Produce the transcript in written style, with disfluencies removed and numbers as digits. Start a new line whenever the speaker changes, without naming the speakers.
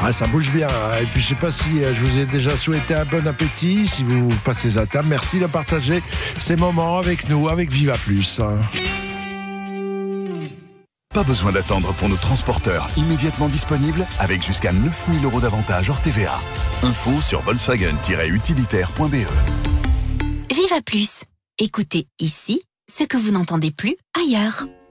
Ah, ça bouge bien. Et puis, je sais pas si je vous ai déjà souhaité un bon appétit. Si vous passez à table, merci de partager ces moments avec nous, avec Viva Plus.
Pas besoin d'attendre pour nos transporteurs immédiatement disponibles avec jusqu'à 9 000 € d'avantage hors TVA. Info sur volkswagen-utilitaire.be.
Viva Plus. Écoutez ici ce que vous n'entendez plus ailleurs.